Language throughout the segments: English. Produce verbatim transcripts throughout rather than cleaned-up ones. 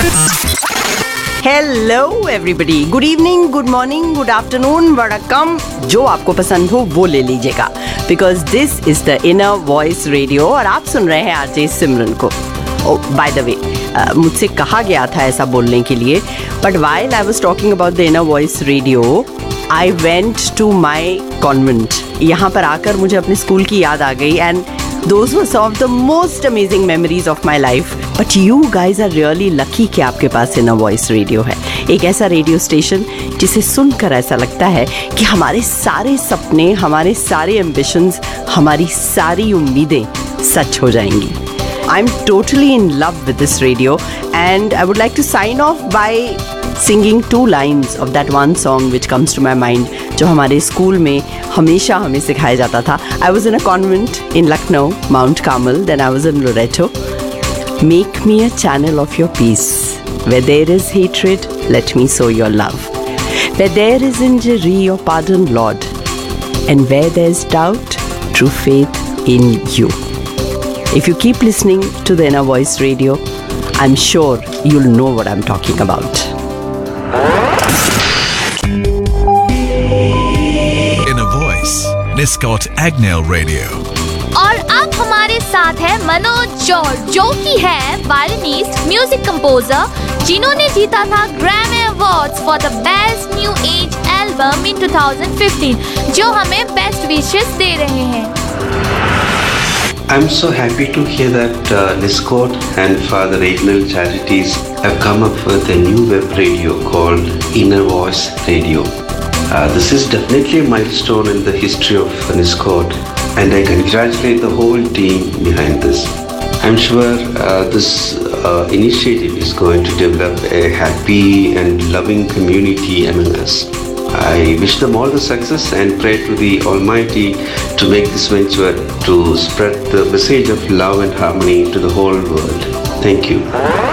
Hello everybody, good evening, good morning, good afternoon, वड़कम, जो आपको पसंद हो वो ले लीजिएगा, because this is the inner voice radio और आप सुन रहे हैं आरजे सिमरन को। बाय द वे, मुझसे कहा गया था ऐसा बोलने के लिए, but while I was talking about the inner voice radio I went to my convent. यहाँ पर आकर मुझे अपने स्कूल की याद आ गई and those were some of the most amazing memories of my life. But you guys are really lucky कि आपके पास इनर वॉइस रेडियो है, एक ऐसा रेडियो स्टेशन जिसे सुनकर ऐसा लगता है कि हमारे सारे सपने, हमारे सारे एम्बिशंस, हमारी सारी उम्मीदें सच हो जाएंगी. I'm totally in love with this radio and I would like to sign off by singing two lines of that one song which comes to my mind, जो हमारे स्कूल में हमेशा हमें सिखाया जाता था. I was in a convent in Lucknow, Mount Carmel, then I was in Loreto. Make me a channel of your peace. Where there is hatred, let me sow your love. Where there is injury, your pardon, Lord. And where there is doubt, true faith in you. If you keep listening to the Inner Voice Radio, I'm sure you'll know what I'm talking about. Inner Voice, Niscott Agnell Radio. और अब हमारे साथ है Manoj George, जो कि है violinist, music composer, जिन्होंने जीता था Grammy awards for the best new age album in twenty fifteen, जो हमें बेस्ट विशेस दे रहे हैं. I'm so happy to hear that uh, Niscott and Father Agnell Charities have come up with a new web radio called Inner Voice Radio. Uh, this is definitely a milestone in the history of Niscott, and I congratulate the whole team behind this. I'm sure uh, this uh, initiative is going to develop a happy and loving community among us. I wish them all the success and pray to the Almighty to make this venture to spread the message of love and harmony to the whole world. Thank you.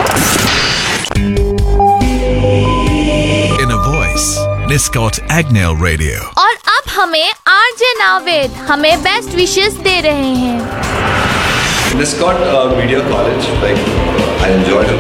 Inner Voice, Niscott Agnell Radio. और अब हमें RJ Naved हमें best wishes दे रहे हैं. Niscott uh, Media College, like I enjoyed